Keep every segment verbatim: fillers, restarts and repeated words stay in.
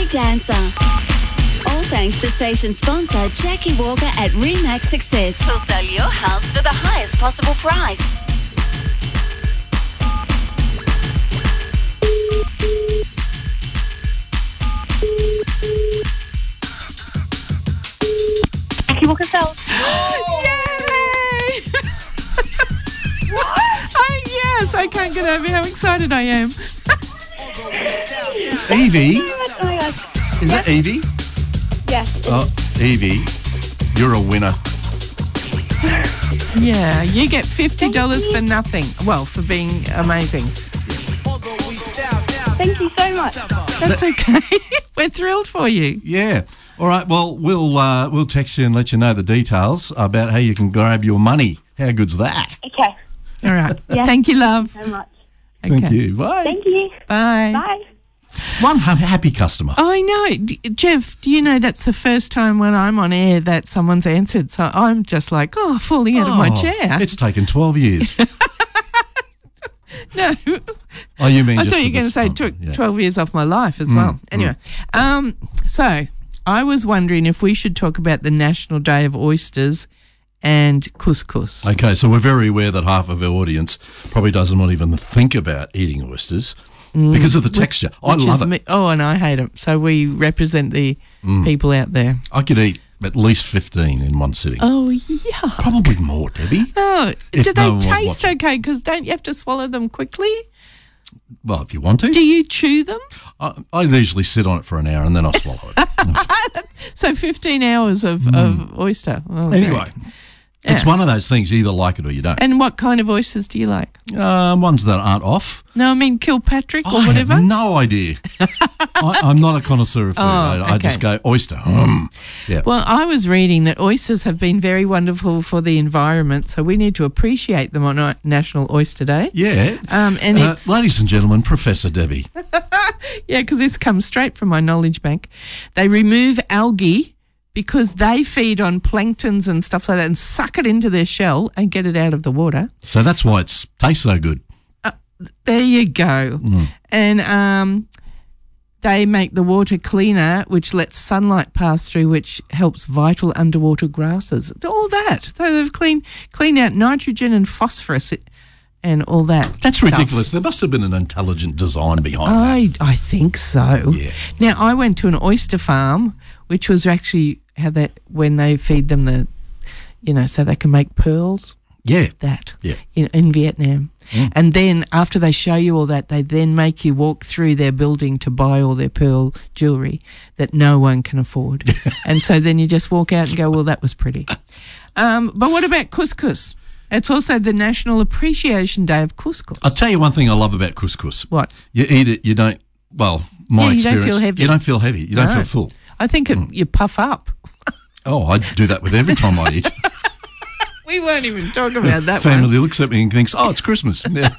dancer. All thanks to station sponsor Jackie Walker at Remax Success, who'll sell your house for the highest possible price. Jackie Walker sells. Yay! Oh, yes, I can't get over how excited I am. Evie? Oh my gosh. Is that Evie? Yes. Oh, Evie, you're a winner. Yeah, you get fifty dollars for nothing. Well, for being amazing. Thank you so much. That's okay. We're thrilled for you. Yeah. All right, well, we'll uh, we'll text you and let you know the details about how you can grab your money. How good's that? Okay. All right. Yeah. Thank you, love. So much. Okay. Thank you. Bye. Thank you. Bye. Bye. One ha- happy customer. I know. D- Jeff, do you know that's the first time when I'm on air that someone's answered? So I'm just like, oh, falling out of my Oh, chair. It's taken twelve years. No. Oh, you mean I just thought for you were going to this say time, took yeah. twelve years off my life as well. Anyway, um, so I was wondering if we should talk about the National Day of Oysters and couscous. Okay, so we're very aware that half of our audience probably doesn't want to even think about eating oysters because of the texture. I Which love is it. me- oh, and I hate them. So we represent the Mm. people out there. I could eat at least fifteen in one sitting. Oh, yeah. Probably more, Debbie. Oh, If do no they one was taste watching. okay? Because don't you have to swallow them quickly? Well, if you want to. Do you chew them? I, I usually sit on it for an hour and then I swallow it. So fifteen hours of, of oyster. Oh, Anyway, great. it's Yes. one of those things, you either like it or you don't. And what kind of oysters do you like? Um, ones that aren't off. No, I mean Kilpatrick or I whatever. have no idea. I, I'm not a connoisseur of food. Oh, I, I just okay. go, oyster. Mm. Yeah. Well, I was reading that oysters have been very wonderful for the environment, so we need to appreciate them on our National Oyster Day. yeah. Um, and Uh, it's ladies and gentlemen, Professor Debbie. yeah, because this comes straight from my knowledge bank. They remove algae because they feed on planktons and stuff like that and suck it into their shell and get it out of the water. So that's why it tastes so good. There you go. Mm. And um, they make the water cleaner, which lets sunlight pass through, which helps vital underwater grasses. All that. So they've clean, cleaned out nitrogen and phosphorus and all that. That's stuff. ridiculous. There must have been an intelligent design behind I, I think so. Yeah. Now, I went to an oyster farm, which was actually how they, when they feed them the, you know, so they can make pearls. that. Yeah. That Yeah. in, in Vietnam. Mm. And then after they show you all that, they then make you walk through their building to buy all their pearl jewellery that no one can afford. And so then you just walk out and go, well, that was pretty. Um, but what about couscous? It's also the National Appreciation Day of couscous. I'll tell you one thing I love about couscous. What? You eat it, you don't, well, my Yeah, you don't experience. feel heavy. You don't feel heavy. You don't No. feel full. I think it, you puff up. Oh, I do that with every time I eat. We won't even talk about that Family one. looks at me and thinks, oh, it's Christmas. Yeah.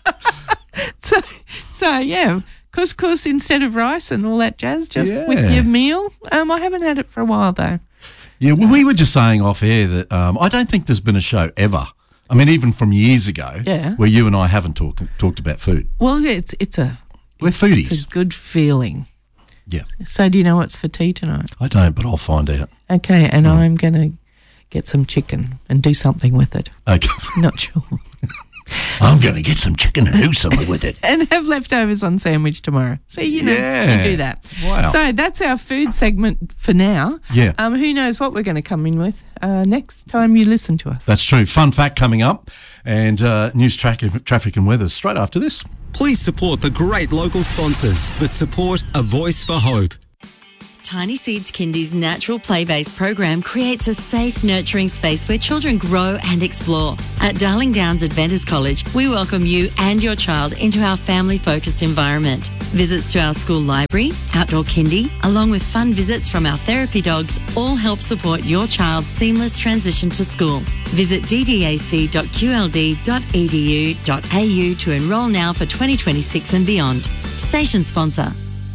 So, so, yeah, couscous instead of rice and all that jazz, just with Yeah. your meal. Um, I haven't had it for a while, though. Yeah, well, we were just saying off air that um, I don't think there's been a show ever. I mean, even from years ago, Yeah. where you and I haven't talk, talked about food. Well, it's it's a We're foodies. it's a good feeling. Yeah, So, do you know what's for tea tonight? I don't, but I'll find out. Okay, and I'm going to get some chicken and do something with it. Okay, Not sure. I'm going to get some chicken and do something with it. And have leftovers on sandwich tomorrow. See, you know, Yeah. you do that. Wow. So that's our food segment for now. Yeah. Um, who knows what we're going to come in with uh, next time you listen to us. That's true. Fun fact coming up, and uh, news, track, traffic and weather straight after this. Please support the great local sponsors that support A Voice for Hope. Tiny Seeds Kindy's natural play-based program creates a safe, nurturing space where children grow and explore. At Darling Downs Adventist College, we welcome you and your child into our family-focused environment. Visits to our school library, outdoor kindy, along with fun visits from our therapy dogs, all help support your child's seamless transition to school. Visit d d a c dot q l d dot e d u dot a u to enrol now for twenty twenty-six and beyond. Station sponsor.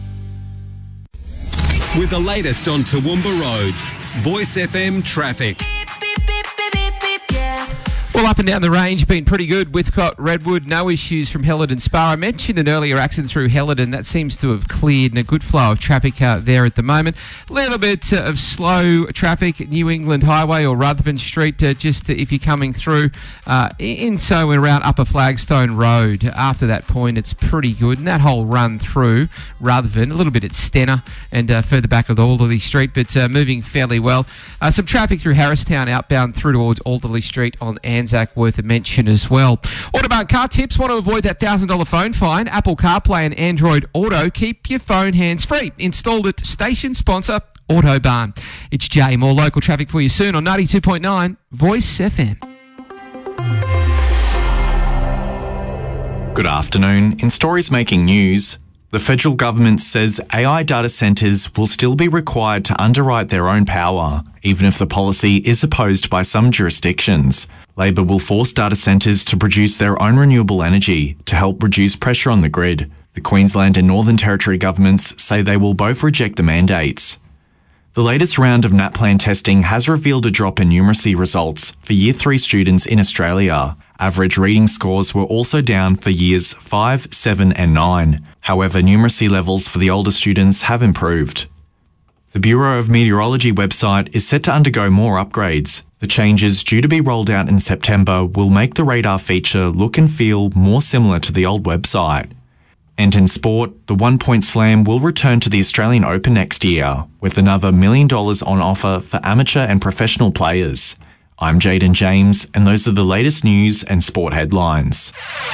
With the latest on Toowoomba roads, Voice F M traffic. Well, up and down the range, been pretty good. Withcott, Redwood, no issues from Helidon Spa. I mentioned an earlier accident through Helidon. That seems to have cleared, and a good flow of traffic uh, there at the moment. A little bit uh, of slow traffic at New England Highway or Rutherford Street, uh, just uh, if you're coming through uh, in so and around Upper Flagstone Road. After that point, it's pretty good. And that whole run through Rutherford, a little bit at Stenner and uh, further back with Alderley Street, but uh, moving fairly well. Uh, some traffic through Harristown outbound through towards Alderley Street on Anzac worth a mention as well. Autobahn car tips. Want to avoid that one thousand dollars phone fine? Apple CarPlay and Android Auto. Keep your phone hands-free. Installed at station sponsor Autobahn. It's Jay. More local traffic for you soon on ninety-two point nine Voice F M. Good afternoon. In stories making news, the federal government says A I data centres will still be required to underwrite their own power, even if the policy is opposed by some jurisdictions. Labor will force data centres to produce their own renewable energy to help reduce pressure on the grid. The Queensland and Northern Territory governments say they will both reject the mandates. The latest round of NAPLAN testing has revealed a drop in numeracy results for Year three students in Australia. Average reading scores were also down for Years five, seven and nine. However, numeracy levels for the older students have improved. The Bureau of Meteorology website is set to undergo more upgrades. The changes due to be rolled out in September will make the radar feature look and feel more similar to the old website. And in sport, the One Point Slam will return to the Australian Open next year, with another million dollars on offer for amateur and professional players. I'm Jaden James, and those are the latest news and sport headlines.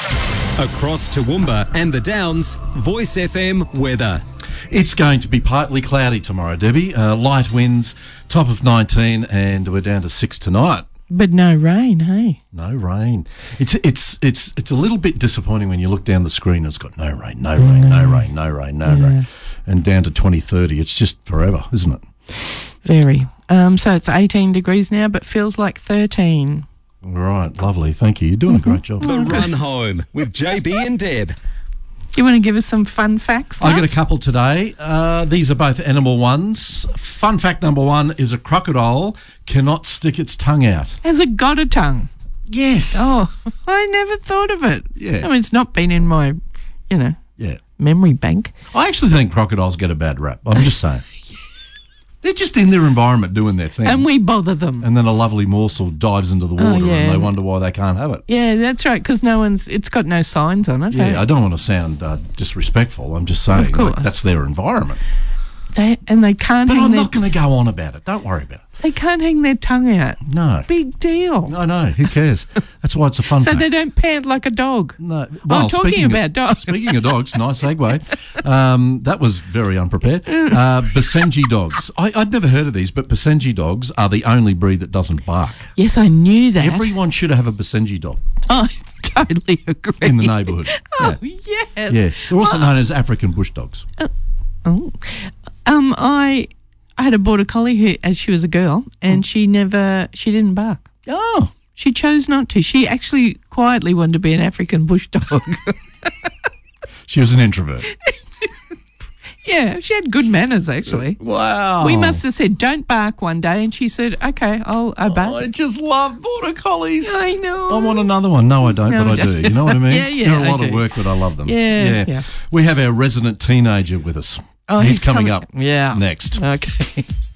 Across Toowoomba and the Downs, Voice F M weather. It's going to be partly cloudy tomorrow, Debbie. Uh, light winds, top of nineteen, and we're down to six tonight. But no rain, hey? No rain. It's it's it's it's a little bit disappointing when you look down the screen and it's got no rain, no rain, mm. no rain, no rain, no yeah. rain, and down to twenty thirty. It's just forever, isn't it? Very. Um, so it's eighteen degrees now, but feels like thirteen. All right, lovely. Thank you. You're doing mm-hmm. a great job. The Run Home with J B and Deb. You want to give us some fun facts? I got a couple today. Uh, these are both animal ones. Fun fact number one is a crocodile cannot stick its tongue out. Has it got a tongue? Yes. Oh, I never thought of it. Yeah. I mean, it's not been in my, you know, yeah. memory bank. I actually think crocodiles get a bad rap. I'm just saying. They're just in their environment doing their thing. And we bother them. And then a lovely morsel dives into the water oh, yeah. and they wonder why they can't have it. Yeah, that's right, because no one's, it's got no signs on it. Yeah, hey? I don't want to sound uh, disrespectful. I'm just saying of course. Like, that's their environment. They And they can't But hang I'm their not going to go on about it. Don't worry about it. They can't hang their tongue out. No. Big deal. I know. Who cares? That's why it's a fun So fact. they don't pant like a dog. No. Well, oh, talking about of, dogs. Speaking of dogs, nice segue. Um, that was very unprepared. Uh, Basenji dogs. I, I'd never heard of these, but Basenji dogs are the only breed that doesn't bark. Yes, I knew that. Everyone should have a Basenji dog. Oh, I totally agree. In the neighbourhood. Oh, yeah. yes. Yeah. They're also well, known as African bush dogs. Uh, oh. Um, I... I had a border collie who, as she was a girl, and she never, she didn't bark. Oh. She chose not to. She actually quietly wanted to be an African bush dog. She was an introvert. Yeah, she had good manners, actually. Wow. We must have said, don't bark one day, and she said, okay, I'll obey. Oh, I just love border collies. I know. I want another one. No, I don't, No, but I, I do. don't. You know what I mean? Yeah, yeah, They're a lot I of do. work, but I love them. Yeah, yeah. yeah. We have our resident teenager with us. Oh, he's, he's coming coming- up yeah. next. Okay.